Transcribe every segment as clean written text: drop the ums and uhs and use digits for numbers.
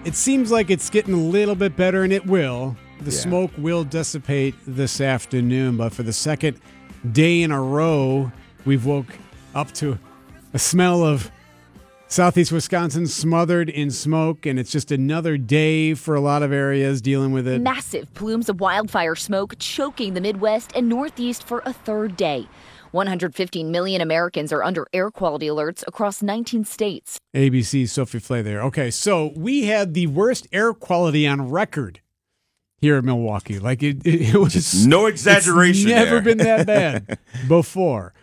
it seems like it's getting a little bit better, and it will. The smoke will dissipate this afternoon, but for the second day in a row, we've woke up to a smell of southeast Wisconsin smothered in smoke, and it's just another day for a lot of areas dealing with it. Massive plumes of wildfire smoke choking the Midwest and Northeast for a third day. 115 million Americans are under air quality alerts across 19 states. ABC's Sophie Flay there. Okay, so we had the worst air quality on record here in Milwaukee. Like it was just no exaggeration. It's never been that bad before.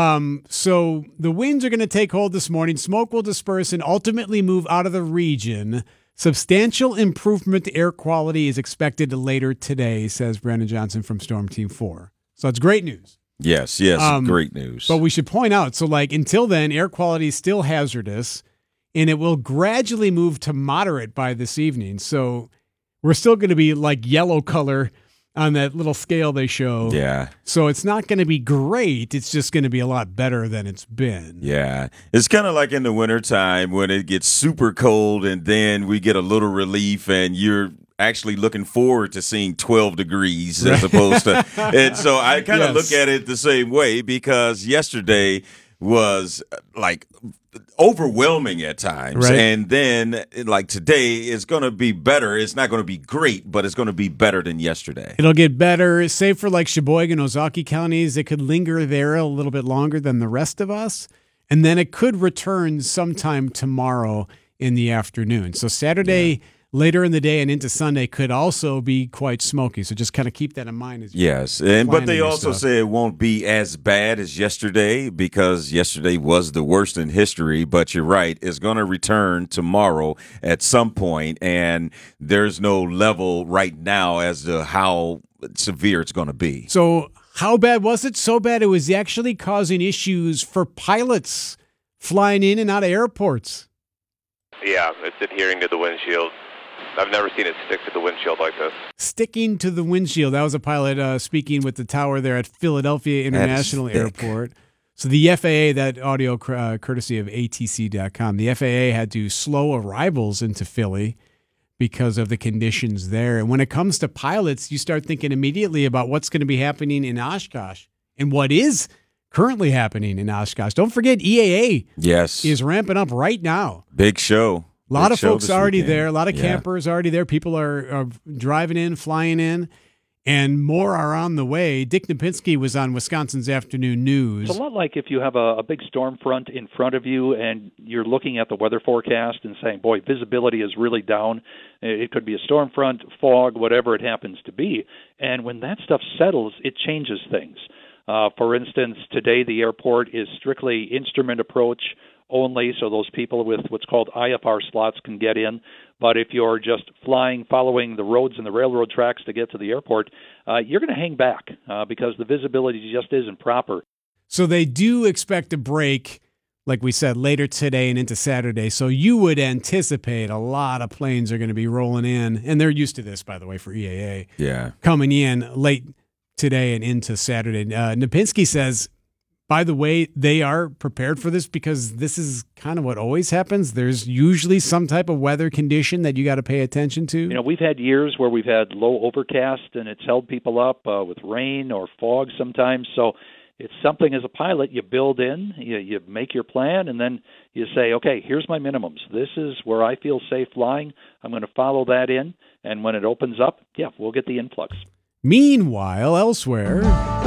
So the winds are going to take hold this morning. Smoke will disperse and ultimately move out of the region. Substantial improvement to air quality is expected later today, says Brandon Johnson from Storm Team 4. So it's great news. Yes, great news. But we should point out, so like until then, air quality is still hazardous, and it will gradually move to moderate by this evening. So we're still going to be like yellow color on that little scale they show. Yeah. So it's not going to be great. It's just going to be a lot better than it's been. Yeah. It's kind of like in the wintertime when it gets super cold and then we get a little relief and you're actually looking forward to seeing 12 degrees as opposed to. And so I kind of look at it the same way because yesterday was like overwhelming at times. Right. And then like today is going to be better. It's not going to be great, but it's going to be better than yesterday. It'll get better, save for like Sheboygan, Ozaukee counties. It could linger there a little bit longer than the rest of us. And then it could return sometime tomorrow in the afternoon. So Saturday later in the day and into Sunday could also be quite smoky. So just kind of keep that in mind. As but they also say it won't be as bad as yesterday because yesterday was the worst in history. But you're right, it's going to return tomorrow at some point, and there's no level right now as to how severe it's going to be. So how bad was it? So bad it was actually causing issues for pilots flying in and out of airports. Yeah, it's adhering to the windshield. I've never seen it stick to the windshield like this. Sticking to the windshield. That was a pilot speaking with the tower there at Philadelphia International Airport. So the FAA, that audio courtesy of ATC.com, the FAA had to slow arrivals into Philly because of the conditions there. And when it comes to pilots, you start thinking immediately about what's going to be happening in Oshkosh and what is currently happening in Oshkosh. Don't forget EAA is ramping up right now. Big show. A lot of folks already there. A lot of campers already there. People are driving in, flying in, and more are on the way. Dick Napinski was on Wisconsin's Afternoon News. It's a lot like if you have a big storm front in front of you and you're looking at the weather forecast and saying, boy, visibility is really down. It could be a storm front, fog, whatever it happens to be. And when that stuff settles, it changes things. For instance, today the airport is strictly instrument approach only, so those people with what's called IFR slots can get in. But if you're just flying, following the roads and the railroad tracks to get to the airport, you're going to hang back because the visibility just isn't proper. So they do expect a break, like we said, later today and into Saturday. So you would anticipate a lot of planes are going to be rolling in, and they're used to this, by the way, for EAA. Yeah. Coming in late today and into Saturday. Napinski says, by the way, they are prepared for this because this is kind of what always happens. There's usually some type of weather condition that you got to pay attention to. You know, we've had years where we've had low overcast and it's held people up with rain or fog sometimes. So it's something as a pilot you build in, you make your plan, and then you say, okay, here's my minimums. This is where I feel safe flying. I'm going to follow that in. And when it opens up, we'll get the influx. Meanwhile, elsewhere...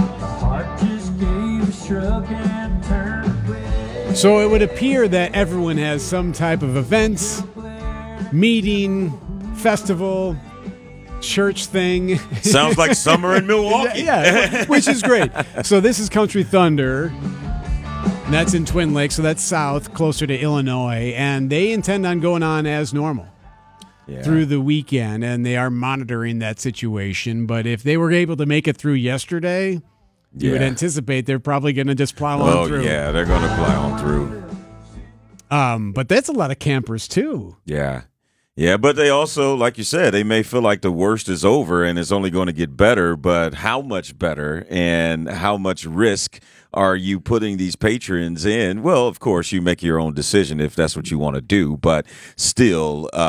So it would appear that everyone has some type of event, meeting, festival, church thing. Sounds like summer in Milwaukee. Yeah, which is great. So this is Country Thunder. And that's in Twin Lakes, so that's south, closer to Illinois. And they intend on going on as normal through the weekend, and they are monitoring that situation. But if they were able to make it through yesterday... You would anticipate they're probably going to just plow on through. Oh, yeah, they're going to plow on through. But that's a lot of campers, too. Yeah. Yeah, but they also, like you said, they may feel like the worst is over and it's only going to get better, but how much better and how much risk are you putting these patrons in? Well, of course, you make your own decision if that's what you want to do, but still